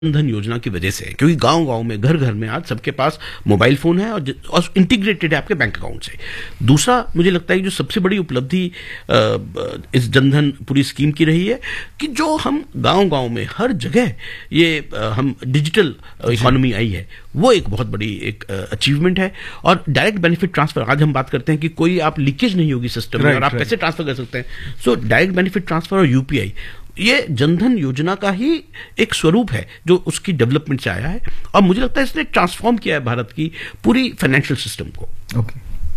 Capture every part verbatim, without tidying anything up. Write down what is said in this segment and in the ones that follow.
धन योजना की वजह से है, क्योंकि गांव गांव में घर घर में आज सबके पास मोबाइल फोन है और, और इंटीग्रेटेड है आपके बैंक अकाउंट से। दूसरा मुझे लगता है कि जो सबसे बड़ी उपलब्धि इस जनधन पूरी स्कीम की रही है कि जो हम गांव गांव में हर जगह ये हम डिजिटल इकोनॉमी आई है, वो एक बहुत बड़ी एक अचीवमेंट है। और डायरेक्ट बेनिफिट ट्रांसफर, आज हम बात करते हैं कि कोई आप लीकेज नहीं होगी सिस्टम में और आप पैसे ट्रांसफर कर सकते हैं। सो डायरेक्ट बेनिफिट ट्रांसफर और यूपीआई, ये जनधन योजना का ही एक स्वरूप है जो उसकी डेवलपमेंट से आया है और मुझे लगता है इसने ट्रांसफॉर्म किया है भारत की पूरी फाइनेंशियल सिस्टम को। Okay,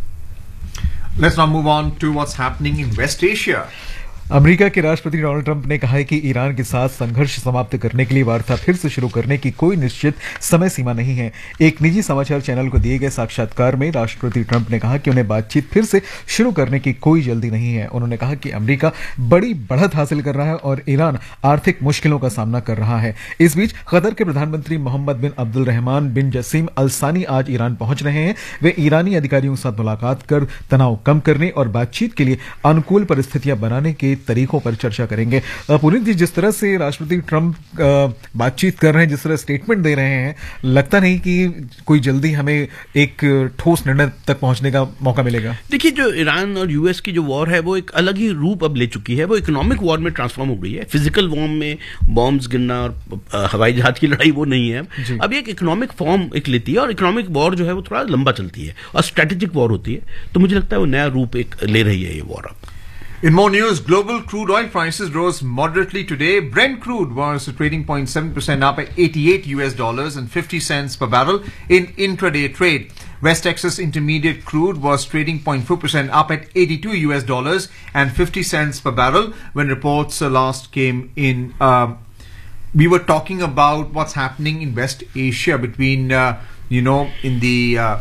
let's now move on to what's happening in waste Asia. America के राष्ट्रपति डोनाल्ड ट्रंप ने कहा है कि ईरान के साथ संघर्ष समाप्त करने के लिए वार्ता फिर से शुरू करने की कोई निश्चित समय सीमा नहीं है। एक निजी समाचार चैनल को दिए गए साक्षात्कार में राष्ट्रपति ट्रंप ने कहा कि उन्हें बातचीत फिर से शुरू करने की कोई जल्दी नहीं है। उन्होंने कहा कि अमेरिका बड़ी बढ़त हासिल कर रहा है और ईरान आर्थिक मुश्किलों का सामना कर रहा है। इस बीच कतर के प्रधानमंत्री मोहम्मद बिन अब्दुल रहमान बिन जसीम अल सानी आज ईरान पहुंच रहे हैं। वे ईरानी अधिकारियों के साथ मुलाकात कर तनाव कम करने और बातचीत के लिए अनुकूल परिस्थितियां बनाने के तरीकों पर चर्चा करेंगे। पुनीत जी, जिस तरह से राष्ट्रपति ट्रंप बातचीत कर रहे हैं, जिस तरह स्टेटमेंट दे रहे हैं, लगता नहीं कि कोई जल्दी हमें एक ठोस निर्णय तक पहुंचने का मौका मिलेगा। देखिए, जो ईरान और यूएस की जो वॉर है वो एक अलग ही रूप अब ले चुकी है। वो इकोनॉमिक वॉर में ट्रांसफॉर्म हो गई है। फिजिकल वॉर में बॉम्ब्स गिरना और हवाई जहाज की लड़ाई वो नहीं है। अब एक इकोनॉमिक फॉर्म एक लेती है और इकोनॉमिक वॉर जो है वो थोड़ा लंबा चलती है और स्ट्रेटेजिक वॉर होती है। तो मुझे लगता है वो नया रूप एक ले रही है ये वॉर अब। In more news, global crude oil prices rose moderately today. Brent crude was trading zero point seven percent up at eighty-eight U S dollars and fifty cents per barrel in intraday trade. West Texas Intermediate crude was trading zero point four percent up at eighty-two U S dollars and fifty cents per barrel when reports uh, last came in. Uh, we were talking about what's happening in West Asia between, uh, you know, in the uh,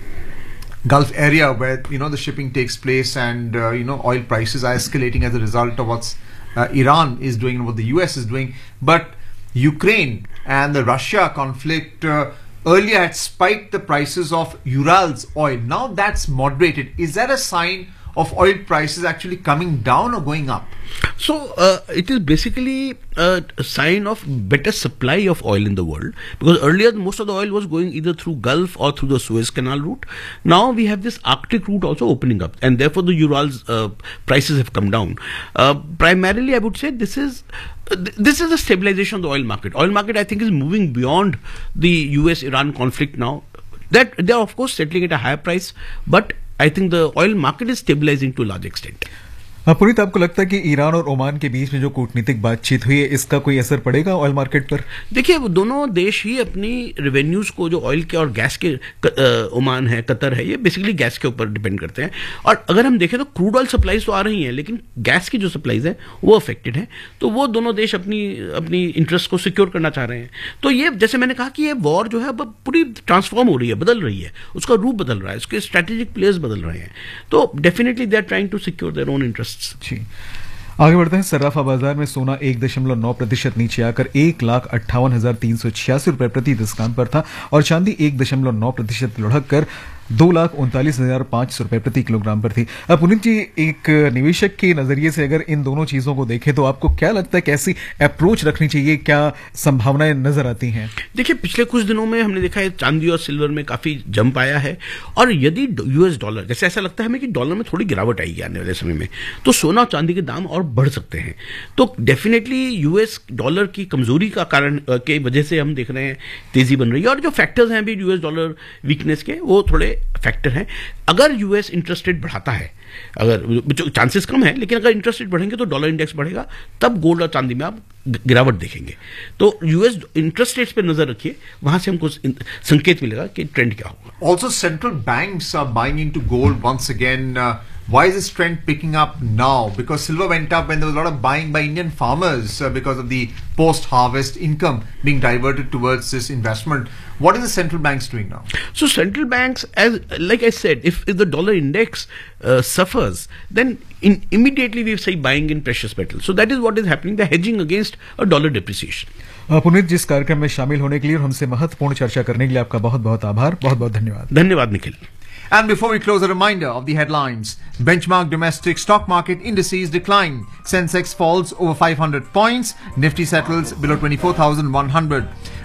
Gulf area where, you know, the shipping takes place and, uh, you know, oil prices are escalating as a result of what's uh, Iran is doing and what the U S is doing. But Ukraine and the Russia conflict uh, earlier had spiked the prices of Urals oil. Now that's moderated. Is that a sign of oil prices actually coming down or going up? So uh, it is basically a, a sign of better supply of oil in the world, because earlier most of the oil was going either through Gulf or through the Suez Canal route. Now we have this Arctic route also opening up, and therefore the Urals uh, prices have come down. Uh, primarily, I would say this is uh, th this is a stabilization of the oil market. Oil market, I think, is moving beyond the U S Iran conflict now. That they are of course settling at a higher price, but I think the oil market is stabilizing to a large extent. Puneet, आपको लगता है कि Iran और Oman के बीच में जो कूटनीतिक बातचीत हुई है, इसका कोई असर पड़ेगा ऑयल मार्केट पर? देखिए, वो दोनों देश ही अपनी रेवेन्यूज को, जो ऑयल के और गैस के, ओमान है, कतर है, ये बेसिकली गैस के ऊपर डिपेंड करते हैं। और अगर हम देखें तो क्रूड ऑयल सप्लाईज तो आ रही हैं, लेकिन गैस की जो सप्लाईज है वो अफेक्टेड है। तो वो दोनों देश अपनी अपनी इंटरेस्ट को सिक्योर करना चाह रहे हैं। तो ये, जैसे मैंने कहा कि ये वॉर जो है अब पूरी ट्रांसफॉर्म हो रही है, बदल रही है, उसका रूप बदल रहा है, उसके स्ट्रेटेजिक प्लेयर्स बदल रहे हैं। तो definitely they are trying to secure their own interest. जी, आगे बढ़ते हैं। सर्राफा बाजार में सोना एक दशमलव नौ प्रतिशत नीचे आकर एक लाख अट्ठावन हजार तीन सौ छियासी रुपए प्रति दशकान पर था और चांदी एक दशमलव नौ प्रतिशत लुढ़क कर दो लाख उनतालीस हजार पांच सौ रुपए प्रति किलोग्राम पर थी। अब पुनीत जी, एक निवेशक के नजरिए से अगर इन दोनों चीजों को देखें तो आपको क्या लगता है, कैसी अप्रोच रखनी चाहिए, क्या संभावनाएं नजर आती हैं? देखिए, पिछले कुछ दिनों में हमने देखा है चांदी और सिल्वर में काफी जंप आया है और यदि यूएस डॉलर, जैसे ऐसा लगता है हमें कि डॉलर में थोड़ी गिरावट आएगी आने वाले समय में, तो सोना और चांदी के दाम और बढ़ सकते हैं। तो डेफिनेटली यूएस डॉलर की कमजोरी का कारण के वजह से हम देख रहे हैं तेजी बन रही है और जो फैक्टर्स हैं अभी यूएस डॉलर वीकनेस के, वो थोड़े फैक्टर हैं। अगर यूएस इंटरेस्ट रेट बढ़ाता है, अगर चांसेस कम है, लेकिन अगर इंटरेस्ट रेट बढ़ेंगे तो डॉलर इंडेक्स बढ़ेगा, तब गोल्ड और चांदी में आप गिरावट देखेंगे। तो यूएस इंटरेस्ट रेट्स पे नजर रखिए, वहां से हमको संकेत मिलेगा कि ट्रेंड क्या होगा। Also central banks are buying into gold once again. Why is this trend picking up now? Because silver went up when there was a lot of buying by Indian farmers uh, because of the post-harvest income being diverted towards this investment. What is the central banks doing now? So central banks, as like I said, if, if the dollar index uh, suffers, then in, immediately we say buying in precious metals. So that is what is happening. They're hedging against a dollar depreciation. Puneet, जिस कार्यक्रम में शामिल होने के लिए और हमसे महत्वपूर्ण चर्चा करने के लिए आपका बहुत बहुत आभार, बहुत बहुत धन्यवाद। धन्यवाद Nikhil. And before we close, a reminder of the headlines. Benchmark domestic stock market indices decline. Sensex falls over five hundred points. Nifty settles below twenty-four thousand one hundred.